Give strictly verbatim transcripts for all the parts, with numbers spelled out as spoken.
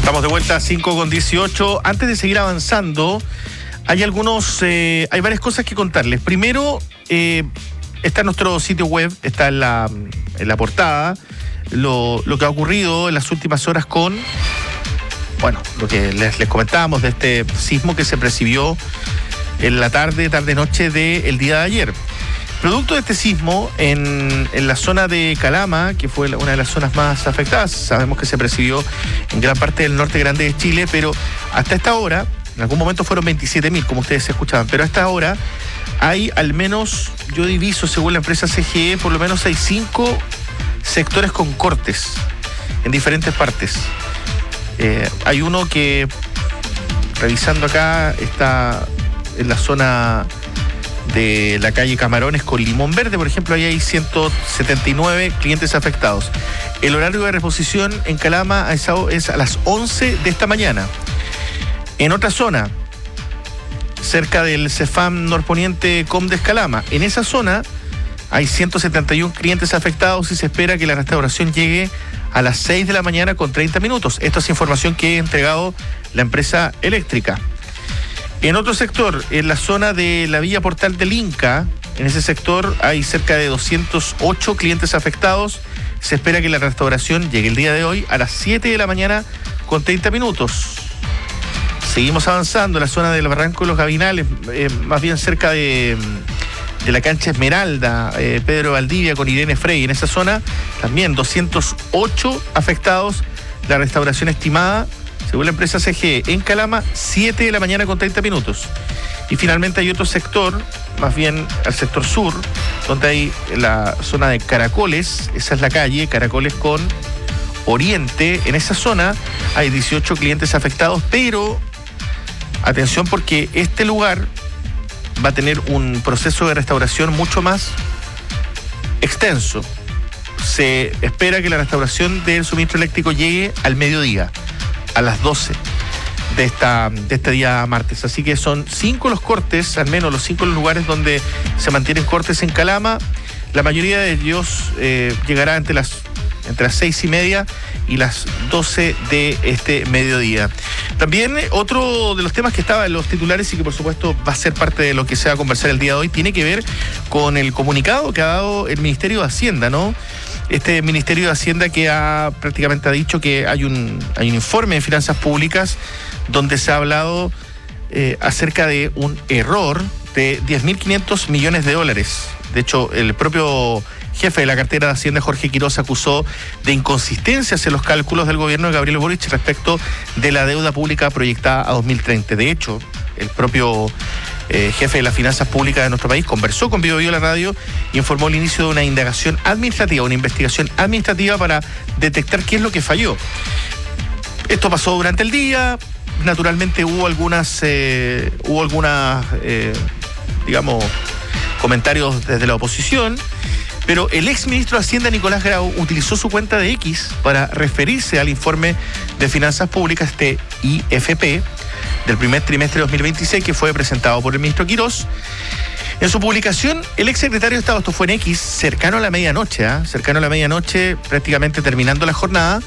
Estamos de vuelta a cinco con dieciocho. Antes de seguir avanzando, hay algunos, eh, hay varias cosas que contarles. Primero, eh, está en nuestro sitio web, está en la, en la portada, lo, lo que ha ocurrido en las últimas horas con, bueno, lo que les, les comentábamos de este sismo que se percibió en la tarde, tarde-noche del día de ayer. Producto de este sismo, en, en la zona de Calama, que fue una de las zonas más afectadas, sabemos que se percibió en gran parte del norte grande de Chile, pero hasta esta hora, en algún momento fueron veintisiete mil, como ustedes escuchaban, pero hasta ahora hay al menos, yo diviso según la empresa C G E, por lo menos hay cinco sectores con cortes en diferentes partes. Eh, hay uno que, revisando acá, está en la zona de la calle Camarones con Limón Verde, por ejemplo, ahí hay ciento setenta y nueve clientes afectados. El horario de reposición en Calama es a las once de esta mañana. En otra zona, cerca del Cefam Norponiente Comdes Calama, en esa zona hay ciento setenta y uno clientes afectados y se espera que la restauración llegue a las seis de la mañana con treinta minutos. Esta es información que ha entregado la empresa eléctrica. En otro sector, en la zona de la Villa Portal del Inca, en ese sector hay cerca de doscientos ocho clientes afectados. Se espera que la restauración llegue el día de hoy a las siete de la mañana con treinta minutos. Seguimos avanzando en la zona del Barranco de los Gavinales, eh, más bien cerca de, de la cancha Esmeralda, eh, Pedro Valdivia con Irene Frey. En esa zona también doscientos ocho afectados. La restauración estimada, según la empresa C G E, en Calama, siete de la mañana con treinta minutos. Y finalmente hay otro sector, más bien el sector sur, donde hay la zona de Caracoles, esa es la calle, Caracoles con Oriente. En esa zona hay dieciocho clientes afectados, pero atención porque este lugar va a tener un proceso de restauración mucho más extenso. Se espera que la restauración del suministro eléctrico llegue al mediodía, a las doce de, esta, de este día martes. Así que son cinco los cortes, al menos los cinco los lugares donde se mantienen cortes en Calama. La mayoría de ellos eh, llegará entre las, entre las seis y media y las doce de este mediodía. También eh, otro de los temas que estaba en los titulares y que por supuesto va a ser parte de lo que se va a conversar el día de hoy, tiene que ver con el comunicado que ha dado el Ministerio de Hacienda, ¿no? Este Ministerio de Hacienda que ha prácticamente ha dicho que hay un, hay un informe de finanzas públicas donde se ha hablado eh, acerca de un error de diez mil quinientos millones de dólares. De hecho, el propio jefe de la cartera de Hacienda, Jorge Quiroz, acusó de inconsistencias en los cálculos del gobierno de Gabriel Boric respecto de la deuda pública proyectada a dos mil treinta. De hecho, el propio Eh, jefe de las finanzas públicas de nuestro país conversó con Bio Bio la radio y informó el inicio de una indagación administrativa, una investigación administrativa para detectar qué es lo que falló. Esto pasó durante el día, naturalmente hubo algunas, eh, hubo algunas, eh, digamos, comentarios desde la oposición, pero el exministro de Hacienda, Nicolás Grau, utilizó su cuenta de X para referirse al informe de finanzas públicas, este I F P, del primer trimestre de dos mil veintiséis, que fue presentado por el ministro Quiroz. En su publicación, el exsecretario de Estado, esto fue en X, cercano a la medianoche, ¿eh? cercano a la medianoche, prácticamente terminando la jornada,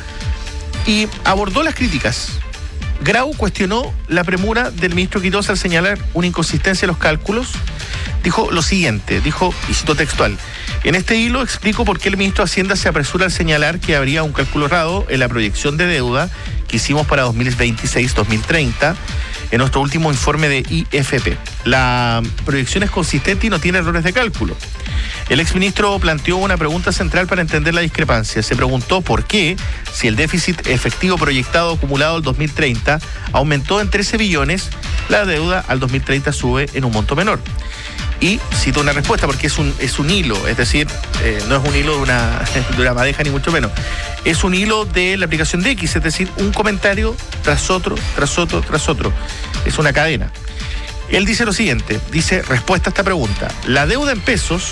y abordó las críticas. Grau cuestionó la premura del ministro Quiroz al señalar una inconsistencia en los cálculos. Dijo lo siguiente, dijo, y cito textual: en este hilo explico por qué el ministro de Hacienda se apresura al señalar que habría un cálculo errado en la proyección de deuda que hicimos para dos mil veintiséis dos mil treinta en nuestro último informe de I F P. La proyección es consistente y no tiene errores de cálculo. El exministro planteó una pregunta central para entender la discrepancia. Se preguntó por qué, si el déficit efectivo proyectado acumulado al dos mil treinta aumentó en trece billones, la deuda al dos mil treinta sube en un monto menor. Y cito una respuesta porque es un, es un hilo, es decir, eh, no es un hilo de una, de una madeja ni mucho menos. Es un hilo de la aplicación de X, es decir, un comentario tras otro, tras otro, tras otro. Es una cadena. Él dice lo siguiente, dice, respuesta a esta pregunta: la deuda en pesos,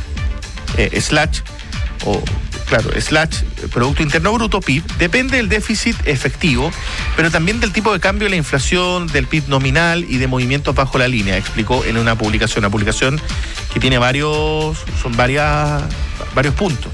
eh, slash, o claro, slash, Producto Interno Bruto, P I B, depende del déficit efectivo, pero también del tipo de cambio de la inflación, del P I B nominal y de movimientos bajo la línea, explicó en una publicación, una publicación que tiene varios, son varias, varios puntos.